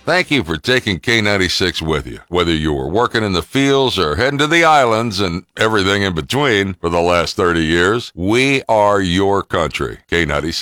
Thank you for taking K96 with you. Whether you were working in the fields or heading to the islands and everything in between for the last 30 years, we are your country. K96.